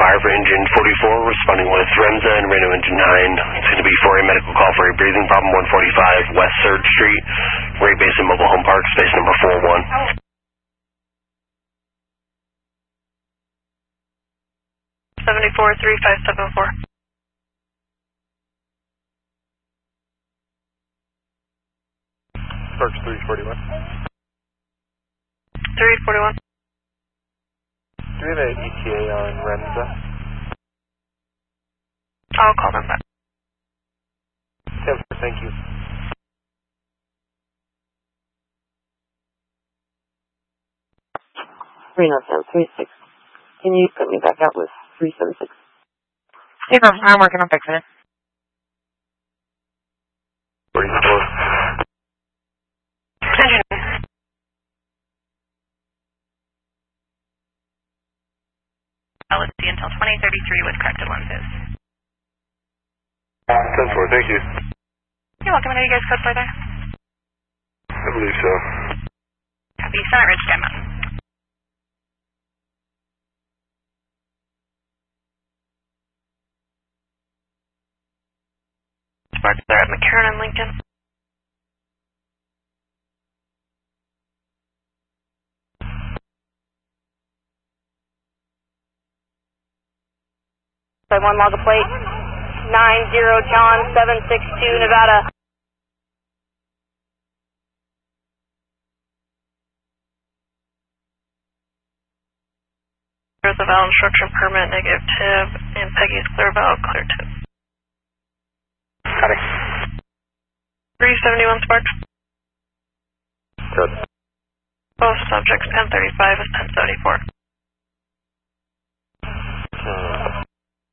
fire for engine 44, responding with Remza and Reno engine 9. It's going to be for a medical call for a breathing problem, 145 West 3rd Street, Great Basin Mobile Home Park, space number 41. 743574. Parks 341. 341. Do we have an ETA on Remza? I'll call them back. Yes, thank you. Reno 736. Can you put me back out with 376? Hey, I'm working on fixing it. Where are you close? LSD until 2033 with corrected lenses. 10-4, thank you. You're welcome. Are you guys code for there? I believe so. Copy. Summit Ridge, Sky Mountain. Sparks there at McCarran and Lincoln. By one log of plate, 90 John 762 Nevada. There's a valve instruction permit, negative tip, and Peggy's clear valve, clear tip. Got it. 371 Sparks. Good. Both subjects, 1035 is 1074.